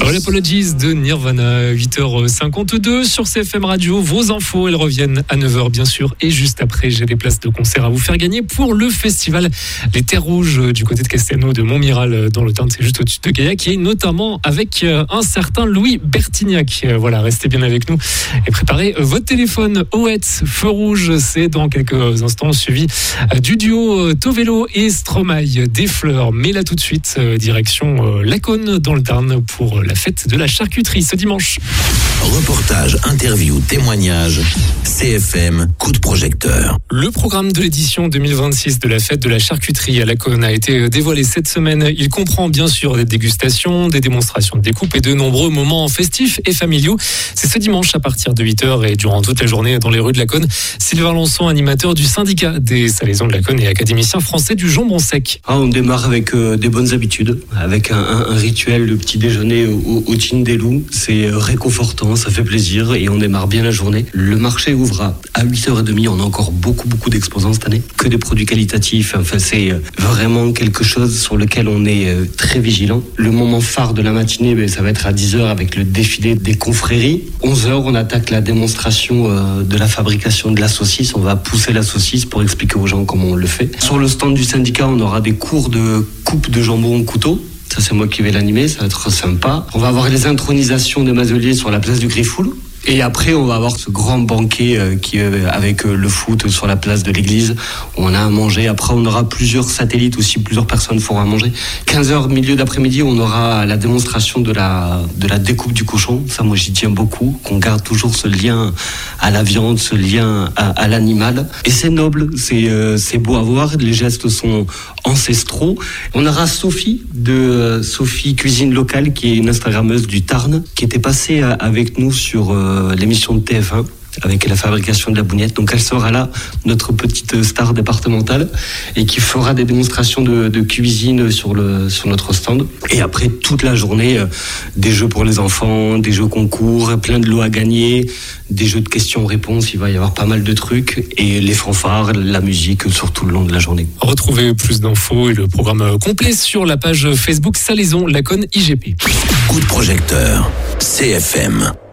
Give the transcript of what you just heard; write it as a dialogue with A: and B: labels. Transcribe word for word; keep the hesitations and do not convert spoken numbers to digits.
A: All Apologies de Nirvana, huit heures cinquante-deux sur C F M Radio. Vos infos, elles reviennent à neuf heures bien sûr. Et juste après, j'ai des places de concert à vous faire gagner pour le festival Les Terres Rouges du côté de Castelnau, de Montmiral dans le Tarn. C'est juste au-dessus de Gaillac, qui est notamment avec un certain Louis Bertignac. Voilà, restez bien avec nous et préparez votre téléphone. Oets, Feu Rouge, c'est dans quelques instants suivi du duo Tovelo et Stromae, Des Fleurs. Mais là tout de suite, direction Laconne dans le Tarn pour la fête de la charcuterie ce dimanche.
B: Reportage, interview, témoignage, C F M, coup de projecteur.
A: Le programme de l'édition deux mille vingt-six de la fête de la charcuterie à Laconne a été dévoilé cette semaine. Il comprend bien sûr des dégustations, des démonstrations de découpe et de nombreux moments festifs et familiaux. C'est ce dimanche à partir de huit heures et durant toute la journée dans les rues de Laconne. Sylvain Lançon, animateur du syndicat des salaisons de Laconne et académicien français du jambon sec.
C: Ah, on démarre avec euh, des bonnes habitudes, avec un, un, un rituel, le petit déjeuner au, au Tine des Loups. C'est réconfortant, ça fait plaisir et on démarre bien la journée. Le marché ouvre à huit heures trente, on a encore beaucoup beaucoup d'exposants cette année, que des produits qualitatifs. Enfin, c'est vraiment quelque chose sur lequel on est très vigilant. Le moment phare de la matinée, ben, ça va être à dix heures avec le défilé des confréries. onze heures, on attaque la démonstration euh, de la fabrication de la saucisse. On va pousser la saucisse pour expliquer aux gens comment on le fait. Sur le stand du syndicat, on aura des cours de coupe de jambon au couteau. Ça, c'est moi qui vais l'animer, ça va être sympa. On va avoir les intronisations des mazeliers sur la place du Griffoul. Et après, on va avoir ce grand banquet euh, qui, euh, avec euh, le foot sur la place de l'église, où on a à manger. Après, on aura plusieurs satellites aussi, plusieurs personnes feront à manger. quinze heures, milieu d'après-midi, on aura la démonstration de la, de la découpe du cochon. Ça, moi, j'y tiens beaucoup, qu'on garde toujours ce lien à la viande, ce lien à, à l'animal. Et c'est noble, c'est, euh, c'est beau à voir, les gestes sont ancestraux. On aura Sophie, de euh, Sophie Cuisine Locale, qui est une Instagrammeuse du Tarn, qui était passée euh, avec nous sur... Euh, l'émission de T F un avec la fabrication de la bougnette. Donc elle sera là, notre petite star départementale, et qui fera des démonstrations de, de cuisine sur, le, sur notre stand. Et après, toute la journée, euh, des jeux pour les enfants, des jeux concours, plein de lots à gagner, des jeux de questions-réponses, il va y avoir pas mal de trucs, et les fanfares, la musique sur tout le long de la journée.
A: Retrouvez plus d'infos et le programme complet sur la page Facebook Salaison Laconne I G P.
B: Coup de projecteur, C F M.